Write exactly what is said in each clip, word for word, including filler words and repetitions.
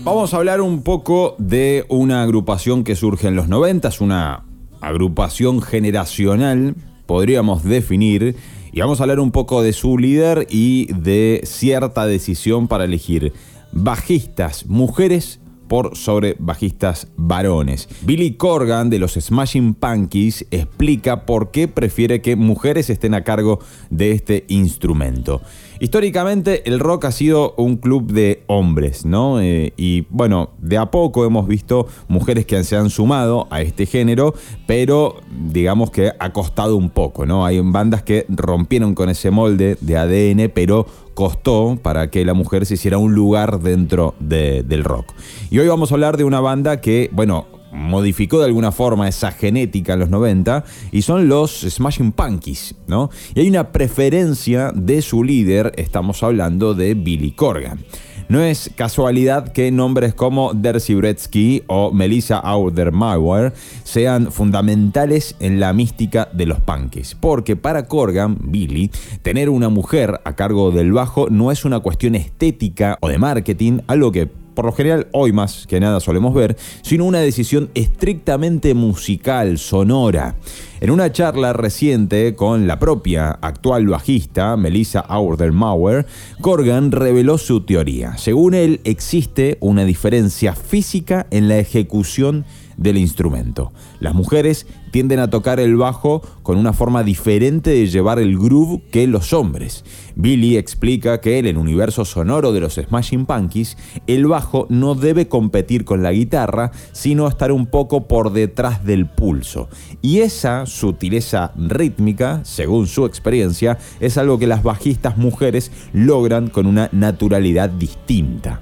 Vamos a hablar un poco de una agrupación que surge en los noventas, una agrupación generacional, podríamos definir, y vamos a hablar un poco de su líder y de cierta decisión para elegir bajistas mujeres por sobre bajistas varones. Billy Corgan de los Smashing Pumpkins explica por qué prefiere que mujeres estén a cargo de este instrumento. Históricamente el rock ha sido un club de hombres, ¿no? Eh, y bueno, de a poco hemos visto mujeres que se han sumado a este género, pero digamos que ha costado un poco, ¿no? Hay bandas que rompieron con ese molde de A D N, pero costó para que la mujer se hiciera un lugar dentro de, del rock. Y hoy vamos a hablar de una banda que, bueno, modificó de alguna forma esa genética en los noventa, y son los Smashing Pumpkins, ¿no? Y hay una preferencia de su líder, estamos hablando de Billy Corgan. No es casualidad que nombres como Darcy Wretzky o Melissa Auder-Mauer sean fundamentales en la mística de los Pumpkins, porque para Corgan, Billy, tener una mujer a cargo del bajo no es una cuestión estética o de marketing, algo que por lo general hoy más que nada solemos ver, sino una decisión estrictamente musical, sonora. En una charla reciente con la propia actual bajista, Melissa Auder-Mauer, Corgan reveló su teoría. Según él, existe una diferencia física en la ejecución del instrumento. Las mujeres tienden a tocar el bajo con una forma diferente de llevar el groove que los hombres. Billy explica que en el universo sonoro de los Smashing Pumpkins, el bajo no debe competir con la guitarra, sino estar un poco por detrás del pulso. Y esa sutileza rítmica, según su experiencia, es algo que las bajistas mujeres logran con una naturalidad distinta.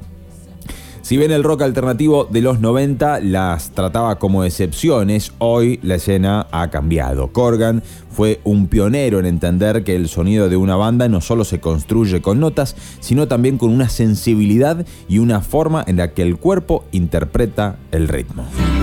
Si bien el rock alternativo de los noventa las trataba como excepciones, hoy la escena ha cambiado. Corgan fue un pionero en entender que el sonido de una banda no solo se construye con notas, sino también con una sensibilidad y una forma en la que el cuerpo interpreta el ritmo.